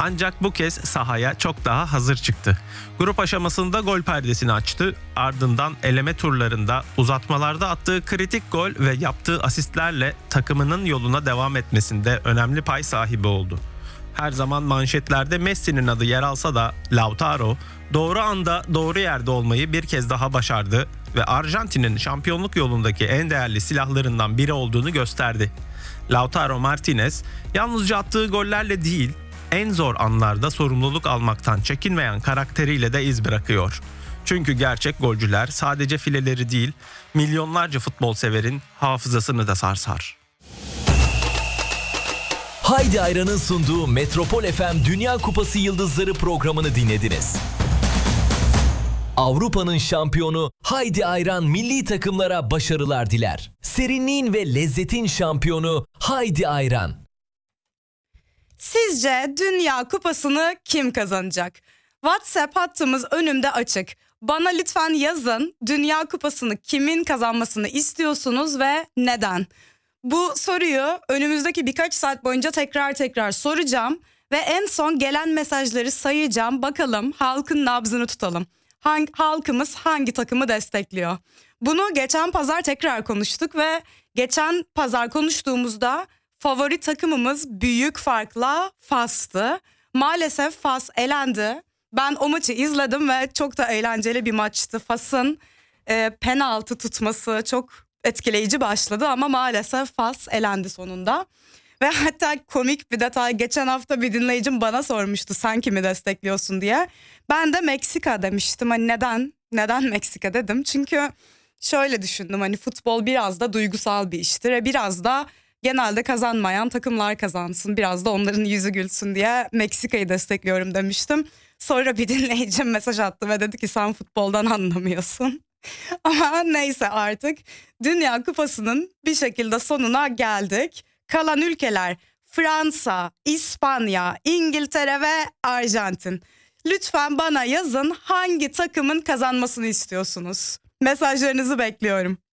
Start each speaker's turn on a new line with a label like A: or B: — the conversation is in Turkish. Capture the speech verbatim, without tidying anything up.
A: Ancak bu kez sahaya çok daha hazır çıktı. Grup aşamasında gol perdesini açtı. Ardından eleme turlarında uzatmalarda attığı kritik gol ve yaptığı asistlerle takımının yoluna devam etmesinde önemli pay sahibi oldu. Her zaman manşetlerde Messi'nin adı yer alsa da Lautaro doğru anda doğru yerde olmayı bir kez daha başardı ve Arjantin'in şampiyonluk yolundaki en değerli silahlarından biri olduğunu gösterdi. Lautaro Martinez yalnızca attığı gollerle değil, en zor anlarda sorumluluk almaktan çekinmeyen karakteriyle de iz bırakıyor. Çünkü gerçek golcüler sadece fileleri değil, milyonlarca futbol severin hafızasını da sarsar.
B: Haydi Ayran'ın sunduğu Metropol F M Dünya Kupası Yıldızları programını dinlediniz. Avrupa'nın şampiyonu Haydi Ayran milli takımlara başarılar diler. Serinliğin ve lezzetin şampiyonu Haydi Ayran.
C: Sizce Dünya Kupası'nı kim kazanacak? WhatsApp hattımız önümde açık. Bana lütfen yazın, Dünya Kupası'nı kimin kazanmasını istiyorsunuz ve neden? Bu soruyu önümüzdeki birkaç saat boyunca tekrar tekrar soracağım ve en son gelen mesajları sayacağım. Bakalım halkın nabzını tutalım. Hangi, halkımız hangi takımı destekliyor? Bunu geçen pazar tekrar konuştuk ve geçen pazar konuştuğumuzda favori takımımız büyük farkla Fas'tı. Maalesef Fas elendi. Ben o maçı izledim ve çok da eğlenceli bir maçtı. Fas'ın e, penaltı tutması çok etkileyici başladı ama maalesef Fas elendi sonunda. Ve hatta komik bir detay, geçen hafta bir dinleyicim bana sormuştu sen kimi destekliyorsun diye. Ben de Meksika demiştim. Hani neden? Neden Meksika dedim? Çünkü şöyle düşündüm, hani futbol biraz da duygusal bir iştir. E biraz da genelde kazanmayan takımlar kazansın, biraz da onların yüzü gülsün diye Meksika'yı destekliyorum demiştim. Sonra bir dinleyicim mesaj attı ve dedi ki sen futboldan anlamıyorsun. Ama neyse, artık Dünya Kupası'nın bir şekilde sonuna geldik. Kalan ülkeler Fransa, İspanya, İngiltere ve Arjantin. Lütfen bana yazın, hangi takımın kazanmasını istiyorsunuz? Mesajlarınızı bekliyorum.